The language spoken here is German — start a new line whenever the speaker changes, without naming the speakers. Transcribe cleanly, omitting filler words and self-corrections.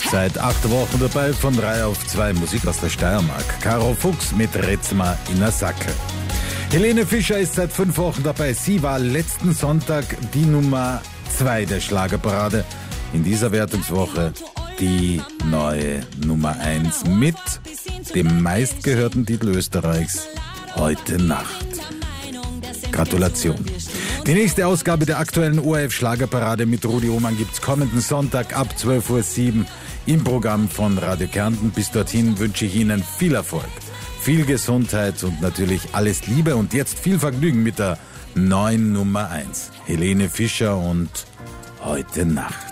Seit 8 Wochen dabei von 3 auf 2 Musik aus der Steiermark. Caro Fuchs mit Retzma in der Sacke. Helene Fischer ist seit 5 Wochen dabei. Sie war letzten Sonntag die Nummer 2 der Schlagerparade. In dieser Wertungswoche die neue Nummer 1 mit dem meistgehörten Titel Österreichs, Heute Nacht. Gratulation. Die nächste Ausgabe der aktuellen ORF-Schlagerparade mit Rudi Ohmann gibt's kommenden Sonntag ab 12:07 Uhr im Programm von Radio Kärnten. Bis dorthin wünsche ich Ihnen viel Erfolg, viel Gesundheit und natürlich alles Liebe und jetzt viel Vergnügen mit der neuen Nummer 1. Helene Fischer und Heute Nacht.